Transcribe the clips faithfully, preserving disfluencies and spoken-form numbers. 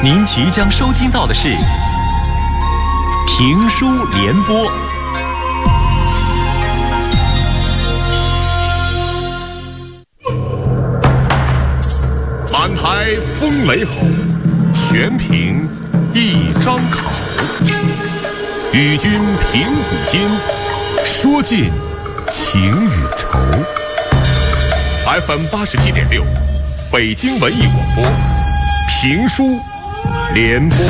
您即将收听到的是评书联播。 满台风雷吼，全凭一张口。与君评古今，说尽情与愁。F M 八十七点六，北京文艺广播，评书联播。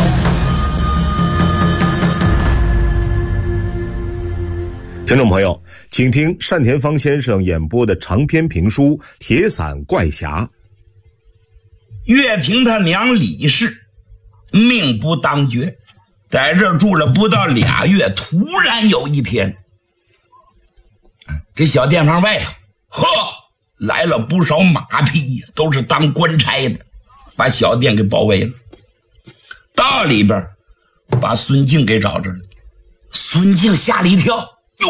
听众朋友，请听单田芳先生演播的长篇评书《铁伞怪侠》。 岳平他娘李氏命不当绝，在这儿住了不到俩月，突然有一天，这小店房外头呵来了不少马匹，都是当官差的，把小店给包围了。到里边把孙敬给找着了。孙敬吓了一跳，哟，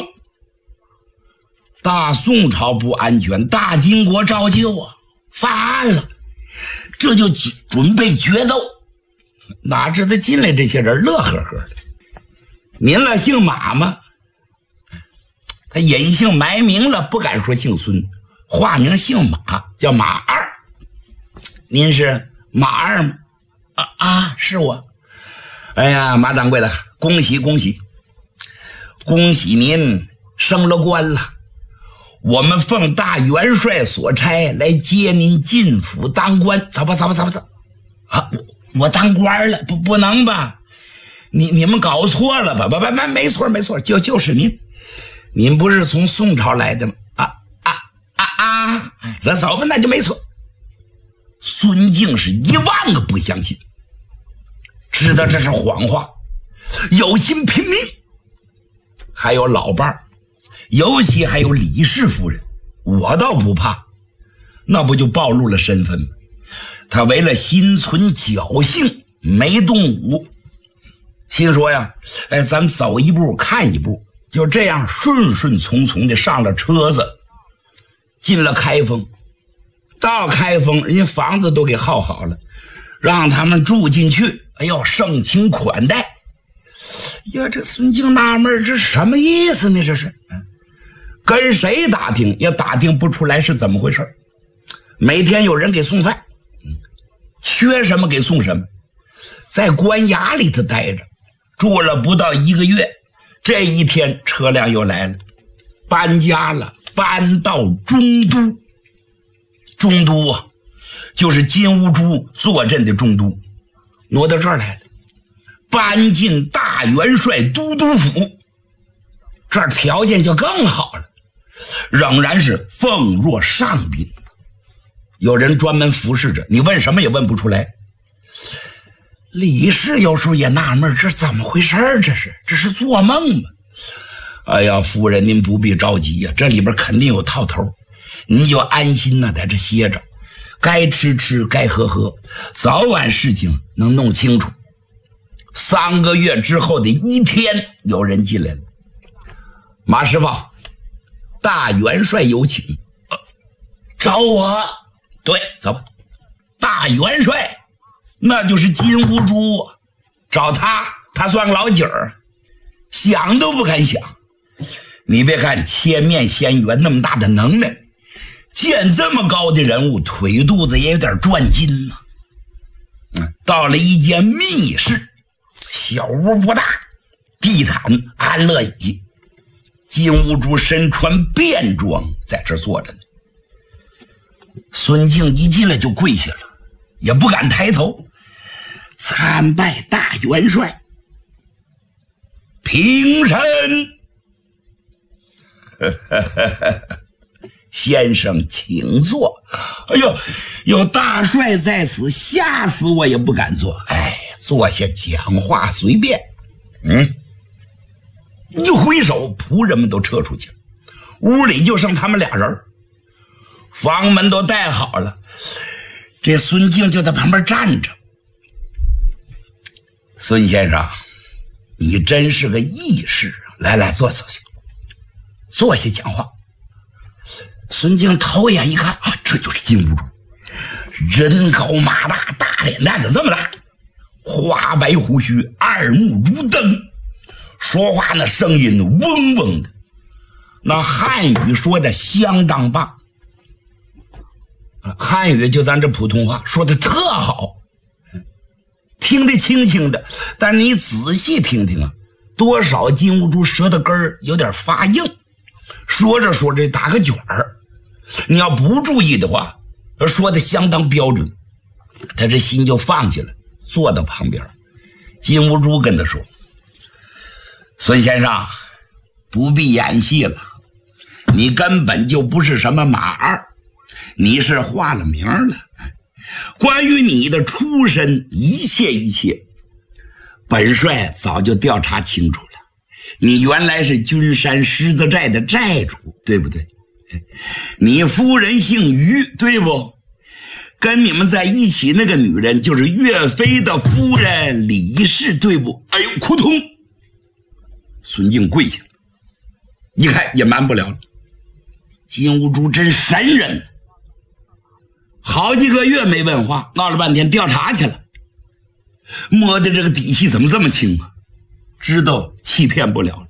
大宋朝不安全，大金国照旧啊，犯案了，这就准备决斗。哪知道进来这些人乐呵呵的。您了姓马吗？他隐姓埋名了，不敢说姓孙，化名姓马，叫马二。您是马二吗？啊啊，是我。哎呀，马掌柜的，恭喜恭喜，恭喜您升了官了。我们奉大元帅所差来接您进府当官，走吧走吧走吧走。啊，我我当官了？不不能吧？你你们搞错了吧？不不没没错没错，就就是您，您不是从宋朝来的吗？啊啊啊啊！咱走吧，那就没错。孙敬是一万个不相信，知道这是谎话，有心拼命。还有老伴儿，尤其还有李氏夫人，我倒不怕，那不就暴露了身份吗？他为了心存侥幸没动武，心说呀，哎，咱走一步看一步，就这样顺顺从从的上了车子，进了开封。到开封，人家房子都给耗好了，让他们住进去，哎呦，盛情款待。呀，这孙敬纳闷，这什么意思呢？这是跟谁打听也打听不出来是怎么回事。每天有人给送饭，缺什么给送什么。在官衙里头待着，住了不到一个月，这一天车辆又来了，搬家了，搬到中都。中都啊，就是金兀术坐镇的中都，挪到这儿来了，搬进大元帅都督府，这儿条件就更好了，仍然是奉若上宾，有人专门服侍着，你问什么也问不出来。李氏有时候也纳闷，这怎么回事儿？这是这是做梦吗？哎呀，夫人您不必着急呀、啊，这里边肯定有套头，您就安心呢、啊，在这歇着，该吃吃，该喝喝，早晚事情能弄清楚。三个月之后的一天，有人进来了，马师傅，大元帅有请。呃、找我？对，走吧。大元帅，那就是金兀术，找他，他算个老几儿，想都不敢想。你别看千面仙缘那么大的能耐，见这么高的人物，腿肚子也有点转筋呢、嗯。到了一间密室，小屋不大，地毯安乐椅，金兀术身穿便装在这坐着呢。孙敬一进来就跪下了，也不敢抬头，参拜大元帅，平身。先生请坐。哎呦，有大帅在此，吓死我也不敢坐。哎，坐下讲话随便。嗯，一挥手，仆人们都撤出去了，屋里就剩他们俩人，房门都带好了。这孙敬就在旁边站着。孙先生，你真是个义士啊！来来，坐坐下，坐下讲话。孙敬偷眼一看啊，这就是金兀术，人高马大，大脸蛋子这么大， 花白胡须，二目如灯，说话那声音嗡嗡的，那汉语说的相当棒，汉语就咱这普通话说的特好，听得轻轻的，但你仔细听听啊，多少金兀术舌头根儿有点发硬，说着说着打个卷儿，你要不注意的话，说的相当标准，他这心就放下了，坐到旁边。金兀术跟他说：“孙先生，不必演戏了，你根本就不是什么马二，你是化了名了。关于你的出身，一切一切，本帅早就调查清楚了。你原来是君山狮子寨的寨主，对不对？你夫人姓于，对不？跟你们在一起那个女人就是岳飞的夫人李氏，对不？哎呦，扑通！孙敬跪下了，一看也瞒不了了。金兀术真神人，好几个月没问话，闹了半天调查去了，摸的这个底细怎么这么清啊？知道欺骗不了了。